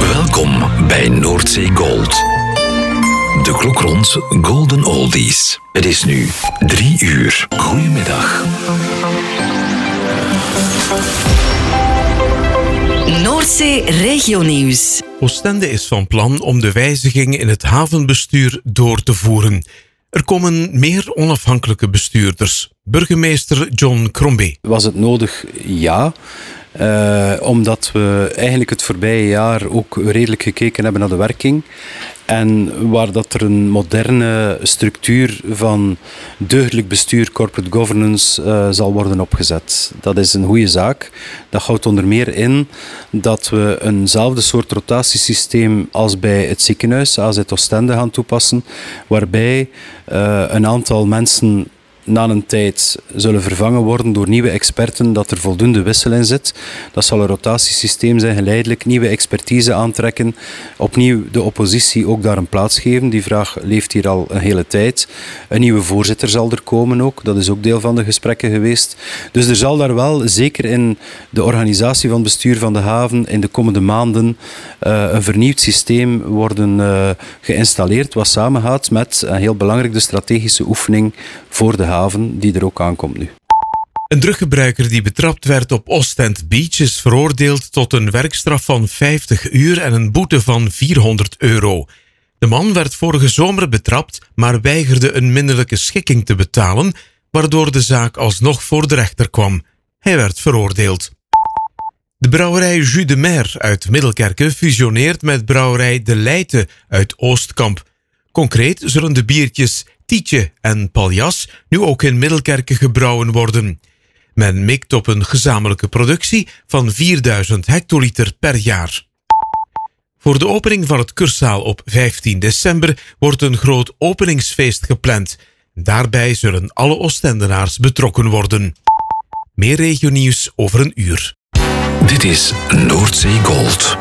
Welkom bij Noordzee Gold. De klok rond Golden Oldies. Het is nu 3 uur. Goedemiddag. Noordzee Regionieuws. Oostende is van plan om de wijzigingen in het havenbestuur door te voeren. Er komen meer onafhankelijke bestuurders. Burgemeester John Crombie. Was het nodig? Ja. Omdat we eigenlijk het voorbije jaar ook redelijk gekeken hebben naar de werking. En waar dat er een moderne structuur van deugdelijk bestuur, corporate governance, zal worden opgezet. Dat is een goede zaak. Dat houdt onder meer in dat we eenzelfde soort rotatiesysteem als bij het ziekenhuis, AZ Oostende, gaan toepassen. Waarbij een aantal mensen na een tijd zullen vervangen worden door nieuwe experten, dat er voldoende wissel in zit. Dat zal een rotatiesysteem zijn, geleidelijk nieuwe expertise aantrekken. Opnieuw de oppositie ook daar een plaats geven. Die vraag leeft hier al een hele tijd. Een nieuwe voorzitter zal er komen ook. Dat is ook deel van de gesprekken geweest. Dus er zal daar wel, zeker in de organisatie van het bestuur van de haven, in de komende maanden een vernieuwd systeem worden geïnstalleerd, wat samengaat met, heel belangrijk, de strategische oefening voor de haven, die er ook aankomt nu. Een druggebruiker die betrapt werd op Ostend Beach is veroordeeld tot een werkstraf van 50 uur en een boete van €400. De man werd vorige zomer betrapt, maar weigerde een minderlijke schikking te betalen, waardoor de zaak alsnog voor de rechter kwam. Hij werd veroordeeld. De brouwerij Jus de Mer uit Middelkerke fusioneert met brouwerij De Leijte uit Oostkamp. Concreet zullen de biertjes Tietje en Paljas nu ook in Middelkerke gebrouwen worden. Men mikt op een gezamenlijke productie van 4000 hectoliter per jaar. Voor de opening van het Cursaal op 15 december wordt een groot openingsfeest gepland. Daarbij zullen alle Oostendenaars betrokken worden. Meer regionieuws over een uur. Dit is Noordzee Gold.